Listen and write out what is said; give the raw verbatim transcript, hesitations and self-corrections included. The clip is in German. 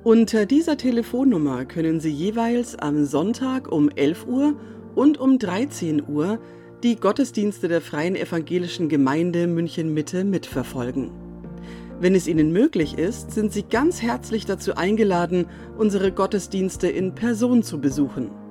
Unter dieser Telefonnummer können Sie jeweils am Sonntag um elf Uhr und um dreizehn Uhr die Gottesdienste der Freien Evangelischen Gemeinde München-Mitte mitverfolgen. Wenn es Ihnen möglich ist, sind Sie ganz herzlich dazu eingeladen, unsere Gottesdienste in Person zu besuchen.